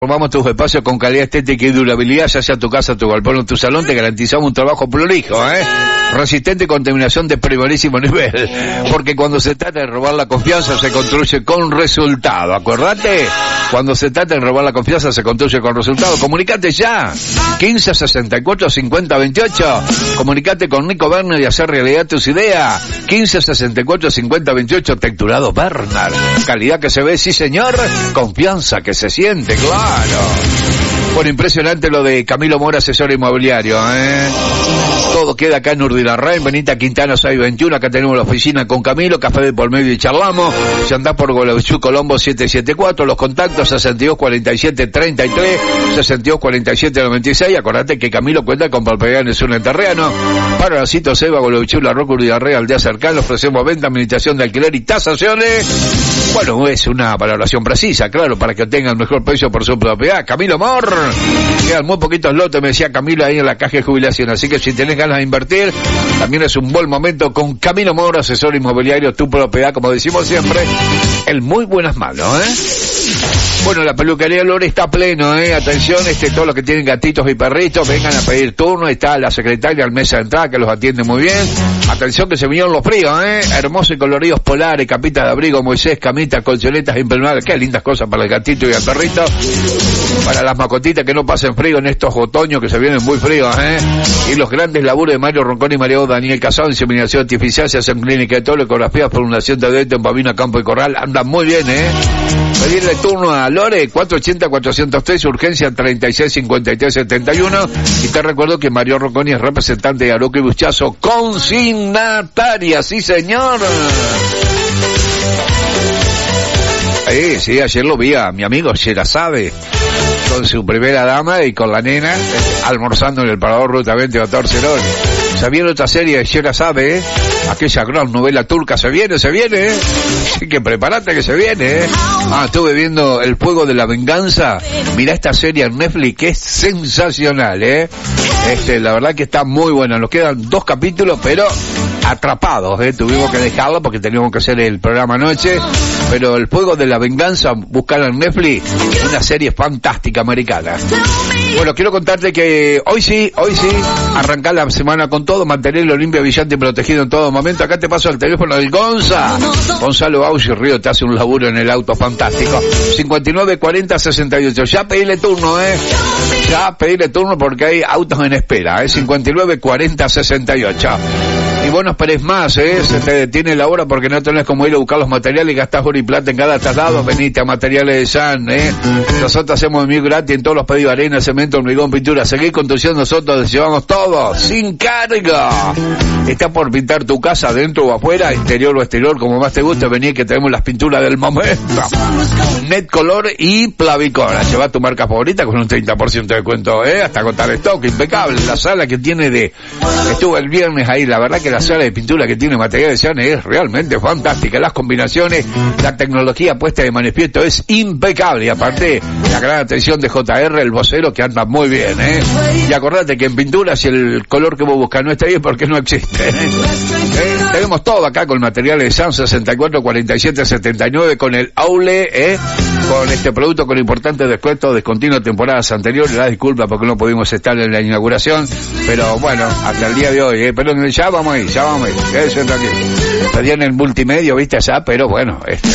Formamos tus espacios con calidad estética y durabilidad, ya sea tu casa, tu galpón o tu salón, te garantizamos un trabajo prolijo, resistente y contaminación de primerísimo nivel, porque cuando se trata de robar la confianza se construye con resultado, acordate, cuando se trata de robar la confianza se construye con resultado. Comunicate ya, 15 64 50 28, comunicate con Nico Werner y hacer realidad tus ideas, 15 64 50 28, Texturado Werner, calidad que se ve, sí señor, confianza que se siente, claro. Bueno, impresionante lo de Camilo Mora, asesor inmobiliario, Todo queda acá en Urdilarrain, Benita Quintana 621, acá tenemos la oficina con Camilo, café de por medio y charlamos. Si andás por Gualeguaychú, Colombo 774, los contactos 62 47 33, 62 47 96, acordate que Camilo cuenta con propiedad en el sur enterreno. Para la Cito Seba, Gualeguaychú, La Roca, Urdilarrain, aldea cercana, ofrecemos venta, administración de alquiler y tasaciones. Bueno, es una valoración precisa, claro, para que obtenga el mejor precio por su propiedad. Camilo Mor, quedan muy poquitos lotes, me decía Camilo ahí en la caja de jubilación, así que si tenés ganas de invertir, también es un buen momento con Camilo Mor, asesor inmobiliario, tu propiedad, como decimos siempre, en muy buenas manos, Bueno, la peluquería Lore está pleno, atención, todos los que tienen gatitos y perritos, vengan a pedir turno, está la secretaria al mesa de entrada que los atiende muy bien. Atención que se vinieron los fríos, hermosos y coloridos polares, capitas de abrigo, Moisés, camitas, colchonetas impermeables, qué lindas cosas para el gatito y el perrito, para las mascotitas que no pasen frío en estos otoños que se vienen muy fríos, Y los grandes laburos de Mario Roncón y Mario Daniel Casado, inseminación artificial, se hacen clínica de todo, ecografía, formulación de dieta en Pavina, Campo y Corral, andan muy bien, Pedirle turno a Lore, 480-403, urgencia 36-53-71, y te recuerdo que Mario Ronconi es representante de Aroco y Buchazo, consignataria, sí señor. Sí, ayer lo vi a mi amigo Sherazade con su primera dama y con la nena almorzando en el parador Ruta 20 de Torcerón. Se viene otra serie de Sherazade, aquella gran novela turca, se viene, así que prepárate que se viene, estuve viendo El Fuego de la Venganza, mirá esta serie en Netflix que es sensacional, la verdad que está muy buena, nos quedan 2 capítulos, pero atrapados, tuvimos que dejarlo porque teníamos que hacer el programa anoche, pero El Fuego de la Venganza, buscar en Netflix, una serie fantástica americana. Bueno, quiero contarte que hoy sí, arrancar la semana con todo, mantenerlo limpio, brillante y protegido en todo momento. Acá te paso el teléfono del Gonzalo Ausi Río, te hace un laburo en el auto fantástico. 59 40 68, ya pedile turno, ya pedile turno porque hay autos en espera, 59 40 68. Y vos no esperes más, se te detiene la hora porque no tenés como ir a buscar los materiales y gastás oro y plata en cada traslado. Venite a Materiales de San, nosotros hacemos envío gratis en todos los pedidos: arena, cemento, hormigón, pintura. Seguir construyendo, nosotros te llevamos todo sin carga. Está por pintar tu casa adentro o afuera, interior o exterior, como más te guste, vení que tenemos las pinturas del momento. Net Color y Plavicor. Lleva tu marca favorita con un 30% de descuento, hasta agotar stock, impecable. La sala que tiene estuve el viernes ahí, la verdad que la sala de pintura que tiene Materiales de San es realmente fantástica. Las combinaciones, la tecnología puesta de manifiesto es impecable. Y aparte, la gran atención de JR, el vocero, que anda muy bien, Y acordate que en pintura, si el color que vos buscas no está bien, porque no existe, Tenemos todo acá con Materiales de San, 64 47 79, con el Aule, con este producto con importante descuento, descontinuo temporadas anteriores. La disculpa porque no pudimos estar en la inauguración, pero bueno, hasta el día de hoy, pero ya vamos a ir, eso es aquí. Pedían el multimedia, viste, ya, pero bueno,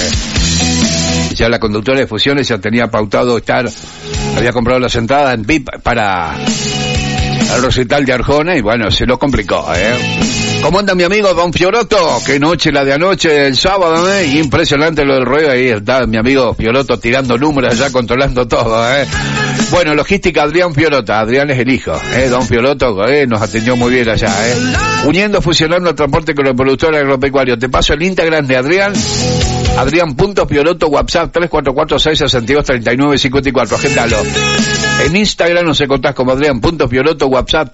ya la conductora de Fusiones ya tenía pautado había comprado las entradas en VIP para el recital de Arjona y bueno, se lo complicó, ¿Cómo anda mi amigo Don Fioroto? Qué noche la de anoche, el sábado, Impresionante lo del ruedo, ahí está mi amigo Fioroto tirando números allá, controlando todo, Bueno, logística Adrián Fiorota, Adrián es el hijo, Don Fioroto, nos atendió muy bien allá, Uniendo, fusionando el transporte con el productor agropecuario. Te paso el Instagram de Adrián, Adrián.Fioroto, WhatsApp 344-662-3954, agéndalo. En Instagram nos encontrás como Adrián.Fioroto, WhatsApp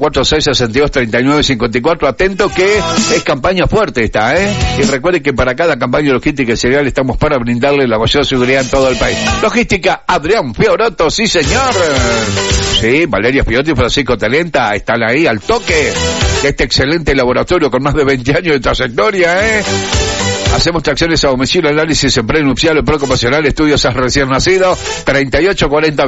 344-662-3954, atento que es campaña fuerte esta, Y recuerde que para cada campaña logística y cereal estamos para brindarle la mayor seguridad en todo el país. Logística Adrián Fioroto, sí señor. Sí, Valeria Fioroto y Francisco Talenta están ahí al toque de este excelente laboratorio con más de 20 años de trayectoria, Hacemos tracciones a domicilio, análisis en prenupcial o preocupacional, estudios a recién nacido, 3840